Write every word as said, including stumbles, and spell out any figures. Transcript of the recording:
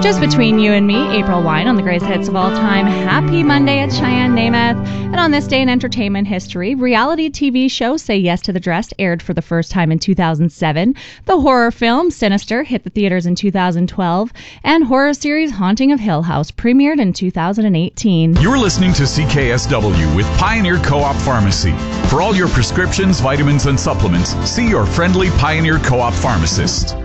Just between you and me, April Wine on the greatest hits of all time. Happy Monday at Cheyenne Namath. And on this day in entertainment history, reality T V show Say Yes to the Dress aired for the first time in two thousand seven. The horror film Sinister hit the theaters in two thousand twelve. And horror series Haunting of Hill House premiered in two thousand eighteen. You're listening to C K S W with Pioneer Co-op Pharmacy. For all your prescriptions, vitamins, and supplements, see your friendly Pioneer Co-op pharmacist.